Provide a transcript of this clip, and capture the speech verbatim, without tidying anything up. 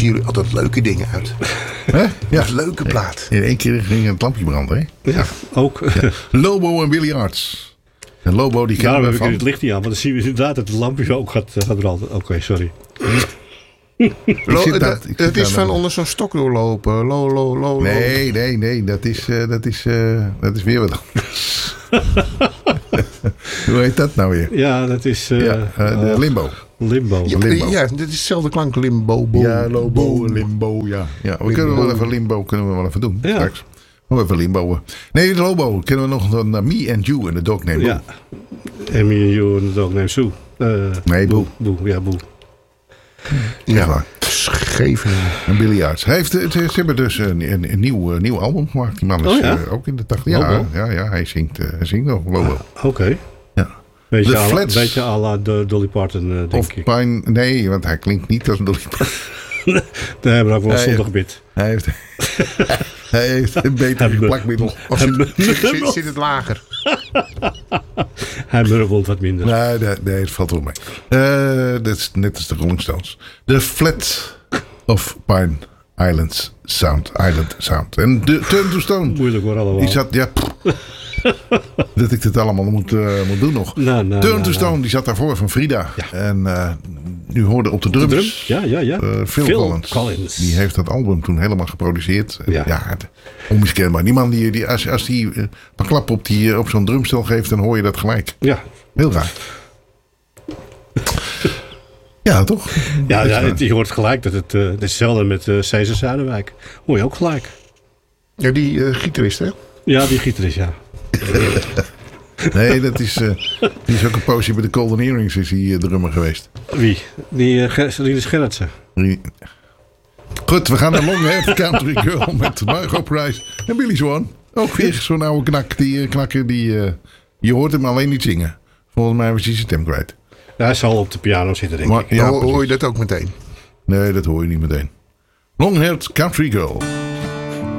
kiezen jullie altijd leuke dingen uit. Hè? Ja. Een leuke plaat. In één keer ging het lampje branden, hè? Ja, ook. Ja. Lobo en Billy Arts. En Lobo die Daarom kennen heb we ik van... het licht niet aan. Want dan zien we inderdaad dat het lampje ook gaat, gaat branden. Oké, okay, sorry. Lo, zit dat, dat- ik zit het is daar van nog. onder zo'n stok doorlopen. Lo, lo, lo, lo. Nee, nee, nee. Dat is, uh, dat is, uh, dat is weer wat anders. Hoe heet dat nou weer? Ja, dat is uh, Ja, uh, de uh, limbo. limbo. Ja, Limbo. ja, dit is hetzelfde klank. Limbo. Bo, Ja, Lobo, bo. limbo, ja. ja we Limbo. kunnen wel even limbo kunnen we wel even doen. Ja. Straks. Oh, even limbo. Nee, Lobo. Kennen we nog een uh, Me and You en de Dog Named Boo. Ja. Amy and You and the Dog Named Sue. Uh, Nee, Boe. Boe, ja, Boe. Ja, waar. Scheveningen. En Billy Arts. Hij heeft, het- ze hebben dus een, een, een nieuw, uh, nieuw album gemaakt. Die man is Oh, ja? uh, ook in de tachtig. Ja, Lobo? ja, ja, hij zingt, uh, hij zingt nog. Lobo. Oké. Okay. Ja. Beetje, De à la- Flats. beetje à la de Dolly Parton, uh, denk Of ik. Pine. Nee, want hij klinkt niet als een Dolly Parton. Daar hebben we ook wel Ja, ja. zondag gebit. Hij heeft, hij heeft een beter Hij- plakmiddel. Of zit, zit, zit, zit het lager? Hij murmelt wat minder. Nee, nee, nee, het valt wel mee. Uh, dat is net als de Rolling Stones. The Flat of Pine Islands Sound. Island Sound. En de Turn to Stone. Moeilijk hoor allemaal. Die zat, ja... pff, dat ik dit allemaal moet, uh, moet doen nog. Nou, nou, Turn nou, to nou. Stone, die zat daarvoor van Frida. Ja. En uh, nu hoorde op de drums... De drum? Ja, ja, ja. Uh, Phil, Phil Collins. Collins. Die heeft dat album toen helemaal geproduceerd. Ja. Ja, het- onmiskenbaar. Die man, die, die, als, als die uh, een klap op, die, uh, op zo'n drumstel geeft, dan hoor je dat gelijk. Ja, Heel raar. Ja, toch? ja, Dat is ja waar. het, je hoort gelijk dat het, uh, het is hetzelfde met uh, Cesar Zuiderwijk. Hoor je ook gelijk. Ja, die uh, gitarist, hè? Ja, die gitarist, ja. Nee, dat is, uh, die is ook een poosje bij de Golden Earrings is die uh, drummer geweest. Wie? Die uh, Ger- Rinus Gerritsen. Die- Goed, we gaan naar Longhead Country Girl met Margot Price en Billy Swan. Ook weer zo'n oude knak, die uh, knakker die... Uh, je hoort hem alleen niet zingen. Volgens mij was hij zijn stem kwijt. Ja, hij zal op de piano zitten, denk Maar, ik. ja, hoor, hoor je precies. dat ook meteen? Nee, dat hoor je niet meteen. Longhead Country Girl.